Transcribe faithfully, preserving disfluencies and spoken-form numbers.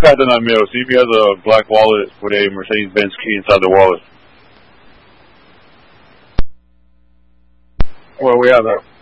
got that on mail. See if he has a black wallet with a Mercedes-Benz key inside the wallet. Well, we have a